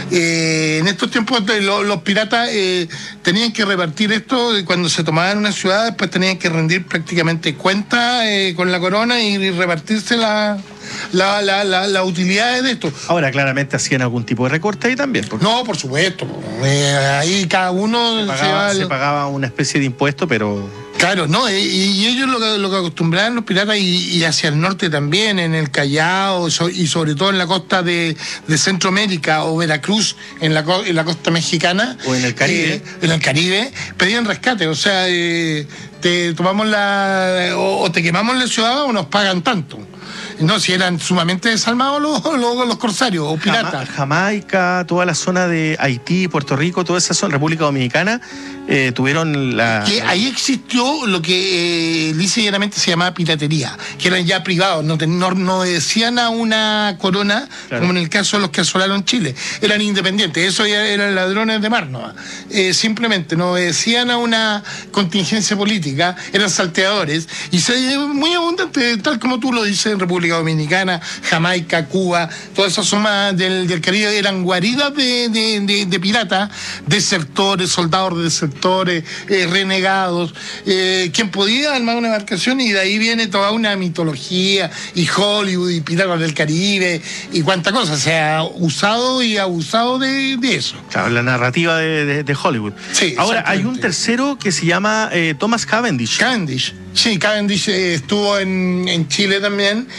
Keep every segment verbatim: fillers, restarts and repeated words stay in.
Eh, en estos tiempos de lo, los piratas eh, tenían que repartir esto, y cuando se tomaban una ciudad, después tenían que rendir prácticamente cuentas eh, con la corona y, y repartirse la... La, la, la, la utilidad de esto. Ahora, claramente hacían algún tipo de recorte ahí también. Porque no, por supuesto. Eh, ahí cada uno se pagaba, se, se pagaba una especie de impuesto, pero... Claro, no, y, y ellos lo que, lo que acostumbraban los piratas y, y hacia el norte también, en el Callao so, y sobre todo en la costa de, de Centroamérica o Veracruz, en la, en la costa mexicana. O en el Caribe. Eh, en el Caribe, pedían rescate, o sea, eh, te tomamos la... O, o te quemamos la ciudad o nos pagan tanto. No, si eran sumamente desalmados los, los, los corsarios o piratas. Jamaica, toda la zona de Haití, Puerto Rico, toda esa zona, República Dominicana, eh, tuvieron la... Que ahí existió lo que eh, lisa y llanamente se llamaba piratería, que eran ya privados, no, no, no decían a una corona, claro, como en el caso de los que asolaron Chile, eran independientes, eso ya eran ladrones de mar, ¿no? Eh, simplemente no decían a una contingencia política, eran salteadores, y se, muy abundante, tal como tú lo dices, en República Dominicana, Jamaica, Cuba, todas esas zonas del, del Caribe eran guaridas de, de, de, de piratas, desertores, soldados desertores, eh, renegados, eh, quien podía armar una embarcación, y de ahí viene toda una mitología, y Hollywood, y piratas del Caribe, y cuánta cosa, o sea, usado y abusado de, de eso. Claro, la narrativa de, de, de Hollywood. Sí, ahora, hay un tercero que se llama eh, Thomas Cavendish. Cavendish. Sí, Cavendish eh, estuvo en, en Chile también.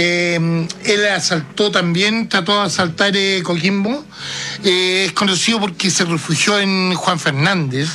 Eh, él asaltó también, trató de asaltar eh, Coquimbo. Eh, es conocido porque se refugió en Juan Fernández.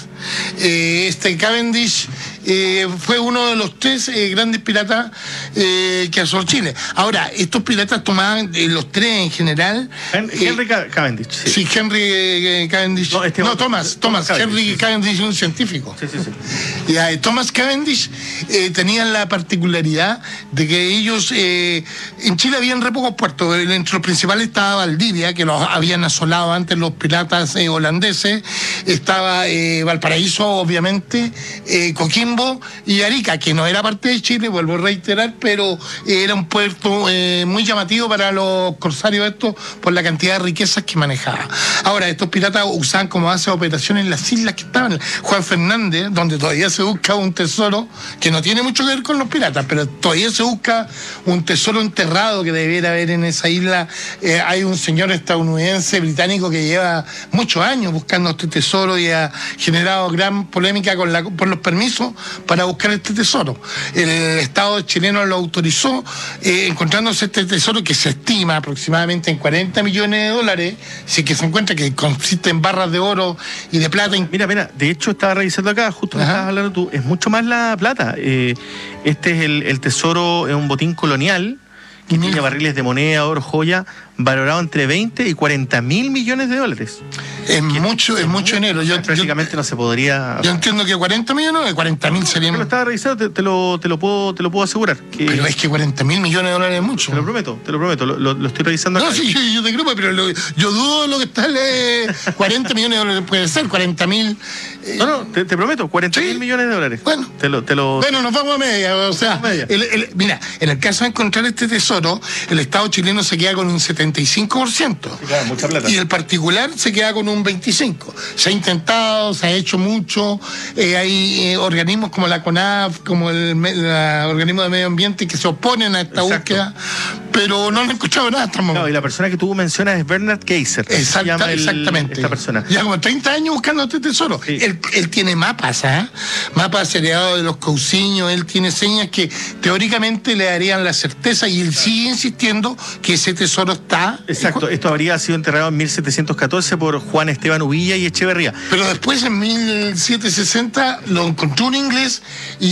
Eh, este Cavendish eh, fue uno de los tres eh, grandes piratas eh, que asoló Chile. Ahora, estos piratas tomaban, eh, los tres en general... Henry, eh, Henry Cavendish. Sí, sí Henry eh, Cavendish. No, este no Thomas, Thomas, Thomas Henry Cavendish, Cavendish es un científico. Sí, sí, sí. Y, eh, Thomas Cavendish eh, tenían la particularidad de que ellos... Eh, en Chile habían re pocos puertos. Entre los principales estaba Valdivia, que los habían asolado antes los piratas eh, holandeses. Estaba eh, Valparaíso, obviamente, eh, Coquimbo y Arica, que no era parte de Chile, vuelvo a reiterar, pero eh, era un puerto eh, muy llamativo para los corsarios estos por la cantidad de riquezas que manejaba. Ahora, estos piratas usaban como base de operaciones las islas que estaban, Juan Fernández, donde todavía se busca un tesoro que no tiene mucho que ver con los piratas, pero todavía se busca un tesoro enterrado que debiera haber en esa isla. Eh, hay un señor estadounidense, británico, que lleva muchos años buscando este tesoro y ha generado gran polémica con la, por los permisos para buscar este tesoro. El Estado chileno lo autorizó, eh, encontrándose este tesoro que se estima aproximadamente en cuarenta millones de dólares, si que se encuentra que consiste en barras de oro y de plata. Mira, mira, de hecho estaba revisando acá, justo me estabas hablando tú, es mucho más la plata. Eh, este es el, el tesoro, es un botín colonial que uh-huh. tiene barriles de moneda, oro, joya, valorado entre veinte y cuarenta mil millones de dólares. Es mucho, es mucho dinero. Yo, prácticamente yo, no se podría... Yo entiendo que cuarenta millones, de cuarenta mil serían... Yo lo estaba revisando, te, te, lo, te, lo puedo, te lo puedo asegurar. Que... Pero es que cuarenta mil millones de dólares es mucho. Te lo prometo, te lo prometo, lo, lo, lo estoy revisando acá. No, sí, yo, yo te creo, pero lo, yo dudo lo que está eh, cuarenta millones de dólares, puede ser, cuarenta mil... Eh... No, no, te, te prometo, cuarenta mil ¿sí? millones de dólares. Bueno, te lo, te lo... bueno, nos vamos a media, o sea, el, el, mira, en el caso de encontrar este tesoro, el Estado chileno se queda con un setenta y cinco por ciento. Sí, claro, mucha plata. Y el particular se queda con un veinticinco por ciento. Se ha intentado, se ha hecho mucho, eh, hay eh, organismos como la CONAF, como el, el organismo de medio ambiente que se oponen a esta Exacto. búsqueda, pero no han escuchado nada hasta el momento. No, y la persona que tú mencionas es Bernard Kaiser. Exacta, se llama el, exactamente. Esta persona. Ya como treinta años buscando este tesoro. Sí. Él, él tiene mapas, ¿eh? Mapas heredados de los cauciños, él tiene señas que teóricamente le darían la certeza y él claro. sigue insistiendo que ese tesoro está... Exacto, esto habría sido enterrado en mil setecientos catorce por Juan Esteban Uvilla y Echeverría. Pero después en mil setecientos sesenta lo encontró un inglés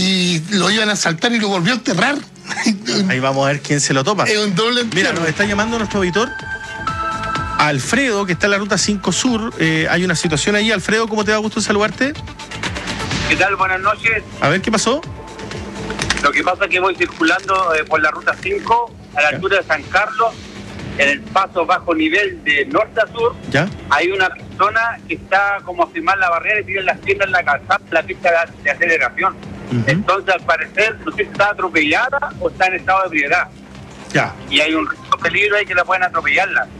y lo iban a asaltar y lo volvió a enterrar. Ahí vamos a ver quién se lo topa. Es un doble entierro. Mira, nos está llamando nuestro auditor Alfredo, que está en la ruta cinco Sur. Eh, hay una situación ahí. Alfredo, ¿cómo te da gusto saludarte? ¿Qué tal? Buenas noches. A ver, ¿qué pasó? Lo que pasa es que voy circulando eh, por la ruta cinco a la ¿Ya? altura de San Carlos, en el paso bajo nivel de norte a sur. ¿Ya? Hay una persona que está como a firmar la barrera y tiene las piernas en la calzada, la pista de, de aceleración. Uh-huh. Entonces, al parecer, no sé si está atropellada o está en estado de ebriedad. Ya. Y hay un peligro ahí que la pueden atropellarla.